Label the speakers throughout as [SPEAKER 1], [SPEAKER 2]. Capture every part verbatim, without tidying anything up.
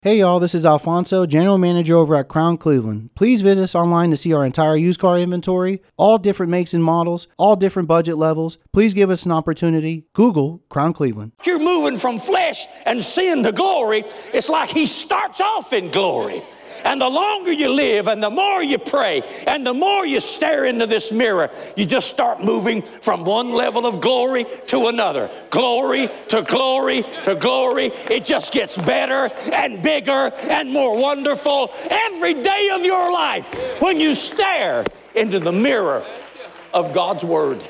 [SPEAKER 1] Hey y'all, this is Alfonso, General Manager over at Crown Cleveland. Please visit us online to see our entire used car inventory, all different makes and models, all different budget levels. Please give us an opportunity. Google Crown Cleveland.
[SPEAKER 2] You're moving from flesh and sin to glory. It's like he starts off in glory. And the longer you live and the more you pray and the more you stare into this mirror, you just start moving from one level of glory to another. Glory to glory to glory. It just gets better and bigger and more wonderful every day of your life when you stare into the mirror of God's Word.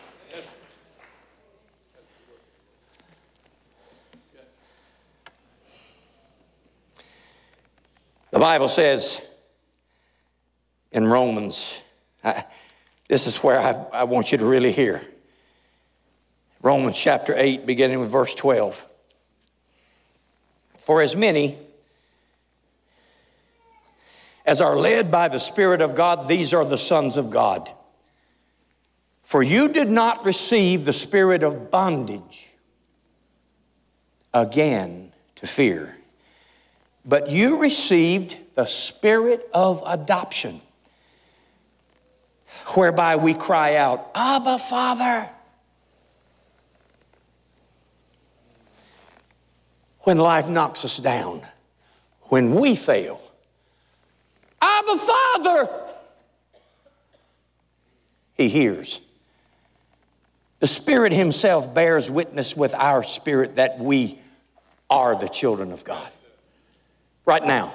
[SPEAKER 2] The Bible says in Romans, I, this is where I, I want you to really hear. Romans chapter eight, beginning with verse twelve. For as many as are led by the Spirit of God, these are the sons of God. For you did not receive the spirit of bondage again to fear, but you received the spirit of adoption, whereby we cry out, Abba, Father. When life knocks us down, when we fail, Abba, Father. He hears. The Spirit Himself bears witness with our spirit that we are the children of God. Right now,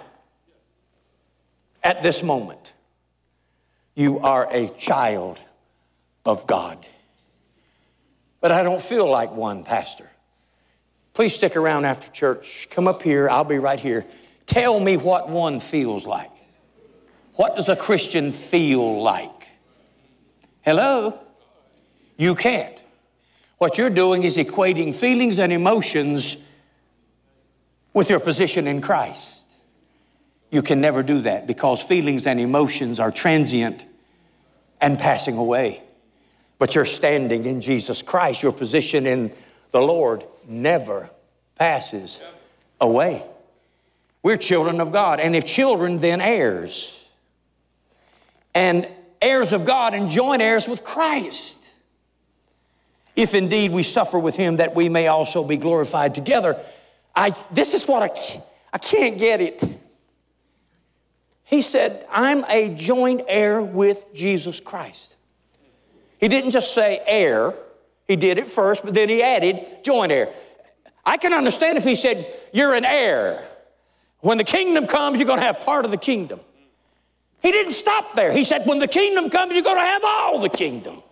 [SPEAKER 2] at this moment, you are a child of God. But I don't feel like one, Pastor. Please stick around after church. Come up here. I'll be right here. Tell me what one feels like. What does a Christian feel like? Hello? You can't. What you're doing is equating feelings and emotions with your position in Christ. You can never do that because feelings and emotions are transient and passing away. But you're standing in Jesus Christ. Your position in the Lord never passes away. We're children of God. And if children, then heirs. And heirs of God and joint heirs with Christ. If indeed we suffer with Him, that we may also be glorified together. I, this is what I, I can't get it. He said, I'm a joint heir with Jesus Christ. He didn't just say heir. He did it first, but then he added joint heir. I can understand if he said, you're an heir. When the kingdom comes, you're going to have part of the kingdom. He didn't stop there. He said, when the kingdom comes, you're going to have all the kingdom.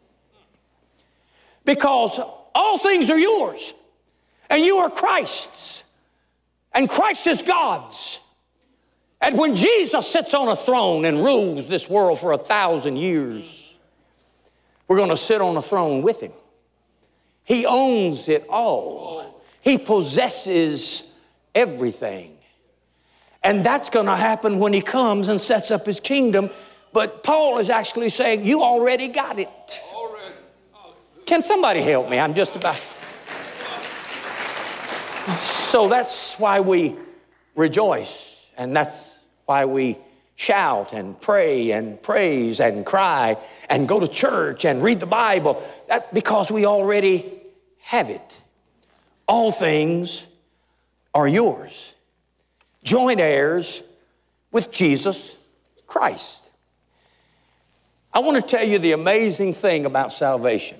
[SPEAKER 2] Because all things are yours. And you are Christ's. And Christ is God's. And when Jesus sits on a throne and rules this world for a thousand years, we're going to sit on a throne with Him. He owns it all. He possesses everything. And that's going to happen when He comes and sets up His kingdom. But Paul is actually saying, you already got it. Can somebody help me? I'm just about... So that's why we rejoice. And that's why we shout and pray and praise and cry and go to church and read the Bible. That's because we already have it. All things are yours. Joint heirs with Jesus Christ. I want to tell you the amazing thing about salvation.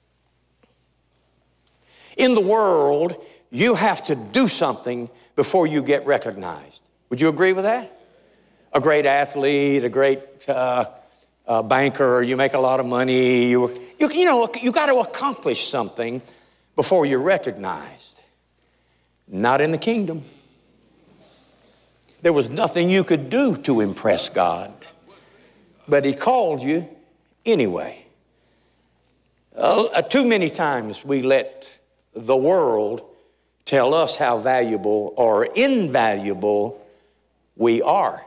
[SPEAKER 2] In the world, you have to do something before you get recognized. Would you agree with that? A great athlete, a great uh, uh, banker, you make a lot of money. You, you, you know, you got to accomplish something before you're recognized. Not in the kingdom. There was nothing you could do to impress God, but He called you anyway. Uh, too many times we let the world tell us how valuable or invaluable we are.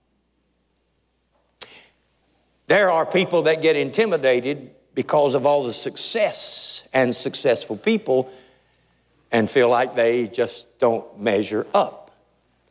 [SPEAKER 2] There are people that get intimidated because of all the success and successful people and feel like they just don't measure up.